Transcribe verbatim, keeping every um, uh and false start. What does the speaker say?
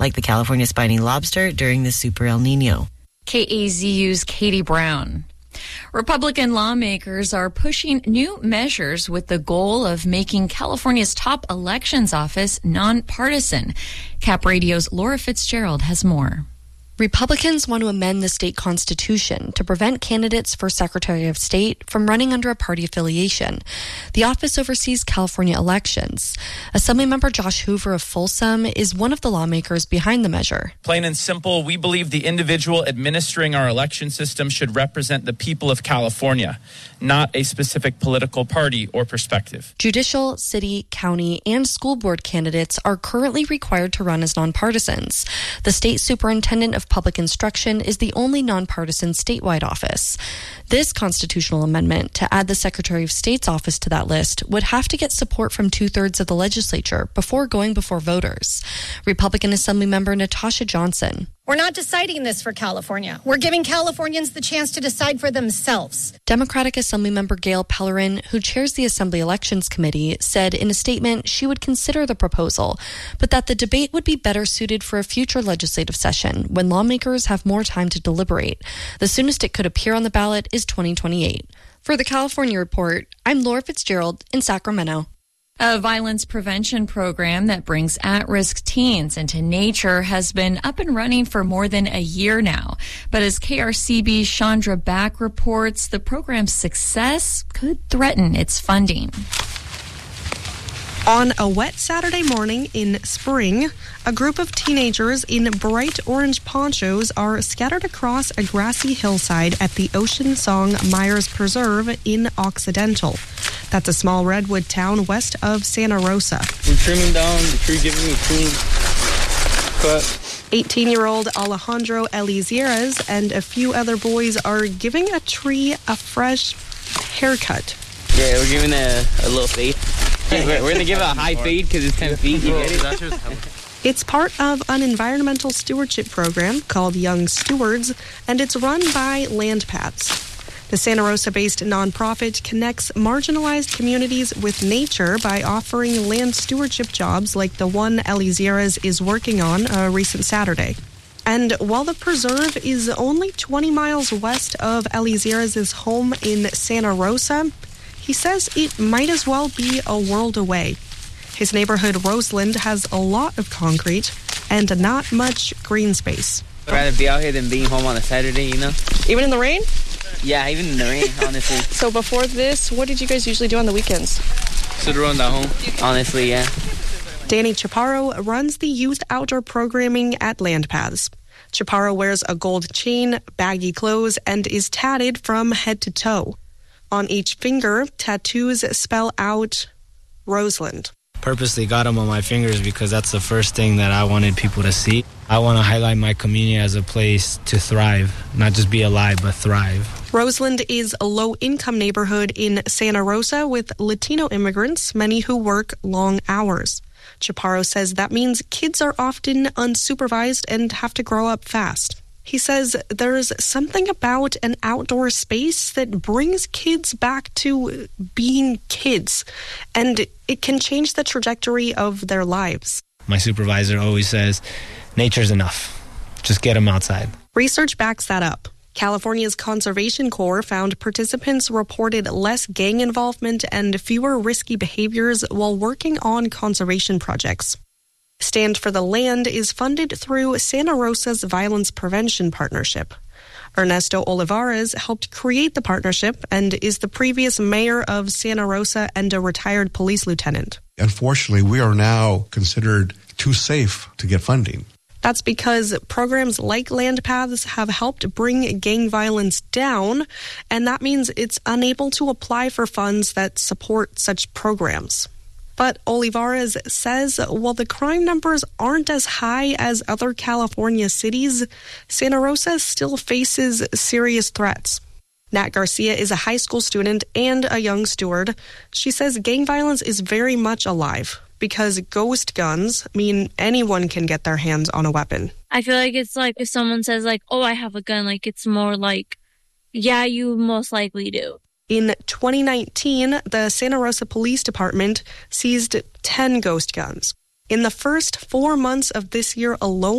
like the California spiny lobster during the Super El Nino. K A Z U's Katie Brown. Republican lawmakers are pushing new measures with the goal of making California's top elections office nonpartisan. Cap Radio's Laura Fitzgerald has more. Republicans want to amend the state constitution to prevent candidates for Secretary of State from running under a party affiliation. The office oversees California elections. Assemblymember Josh Hoover of Folsom is one of the lawmakers behind the measure. Plain and simple, we believe the individual administering our election system should represent the people of California, not a specific political party or perspective. Judicial, city, county, and school board candidates are currently required to run as nonpartisans. The state superintendent of Public Instruction is the only nonpartisan statewide office. This constitutional amendment to add the Secretary of State's office to that list would have to get support from two-thirds of the legislature before going before voters. Republican Assemblymember Natasha Johnson. We're not deciding this for California. We're giving Californians the chance to decide for themselves. Democratic Assemblymember Gail Pellerin, who chairs the Assembly Elections Committee, said in a statement she would consider the proposal, but that the debate would be better suited for a future legislative session when lawmakers have more time to deliberate. The soonest it could appear on the ballot is twenty twenty-eight. For the California Report, I'm Laura Fitzgerald in Sacramento. A violence prevention program that brings at-risk teens into nature has been up and running for more than a year now. But as K R C B's Chandra Back reports, the program's success could threaten its funding. On a wet Saturday morning in spring, a group of teenagers in bright orange ponchos are scattered across a grassy hillside at the Ocean Song Myers Preserve in Occidental. That's a small redwood town west of Santa Rosa. We're trimming down the tree, giving it a clean cut. eighteen-year-old Alejandro Elizieres and a few other boys are giving a tree a fresh haircut. Yeah, we're giving it a, a little fade. We're, we're going to give it a high fade because it's ten feet. You get it? It's part of an environmental stewardship program called Young Stewards, and it's run by LandPaths. The Santa Rosa-based nonprofit connects marginalized communities with nature by offering land stewardship jobs like the one Elizieres is working on a recent Saturday. And while the preserve is only twenty miles west of Elizieres' home in Santa Rosa, he says it might as well be a world away. His neighborhood, Roseland, has a lot of concrete and not much green space. I'd rather be out here than being home on a Saturday, you know? Even in the rain? Yeah, even in the rain, honestly. So before this, what did you guys usually do on the weekends? Sit around at home. Honestly, yeah. Danny Chaparro runs the youth outdoor programming at LandPaths. Chaparro wears a gold chain, baggy clothes, and is tatted from head to toe. On each finger, tattoos spell out Roseland. Purposely got them on my fingers because that's the first thing that I wanted people to see. I want to highlight my community as a place to thrive, not just be alive, but thrive. Roseland is a low-income neighborhood in Santa Rosa with Latino immigrants, many who work long hours. Chaparro says that means kids are often unsupervised and have to grow up fast. He says there's something about an outdoor space that brings kids back to being kids, and it can change the trajectory of their lives. My supervisor always says, nature's enough. Just get them outside. Research backs that up. California's Conservation Corps found participants reported less gang involvement and fewer risky behaviors while working on conservation projects. Stand for the Land is funded through Santa Rosa's Violence Prevention Partnership. Ernesto Olivares helped create the partnership and is the previous mayor of Santa Rosa and a retired police lieutenant. Unfortunately, we are now considered too safe to get funding. That's because programs like LandPaths have helped bring gang violence down, and that means it's unable to apply for funds that support such programs. But Olivares says while the crime numbers aren't as high as other California cities, Santa Rosa still faces serious threats. Nat Garcia is a high school student and a young steward. She says gang violence is very much alive because ghost guns mean anyone can get their hands on a weapon. I feel like it's like if someone says like, oh, I have a gun, like it's more like, yeah, you most likely do. In twenty nineteen, the Santa Rosa Police Department seized ten ghost guns. In the first four months of this year alone,